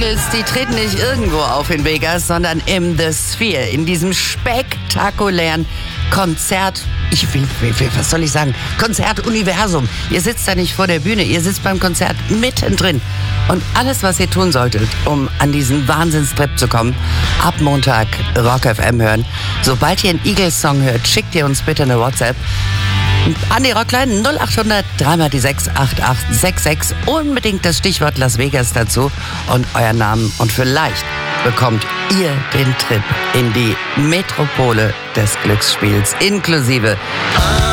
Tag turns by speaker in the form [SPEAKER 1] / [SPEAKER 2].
[SPEAKER 1] Eagles, die treten nicht irgendwo auf in Vegas, sondern im The Sphere, in diesem spektakulären Konzert. Was soll ich sagen? Konzertuniversum. Ihr sitzt da nicht vor der Bühne, ihr sitzt beim Konzert mittendrin. Und alles, was ihr tun solltet, um an diesen Wahnsinnstrip zu kommen, ab Montag Rock FM hören. Sobald ihr einen Eagles-Song hört, schickt ihr uns bitte eine WhatsApp an die Rockline 0800 3 die 6 8866. Unbedingt das Stichwort Las Vegas dazu und euren Namen. Und vielleicht bekommt ihr den Trip in die Metropole des Glücksspiels inklusive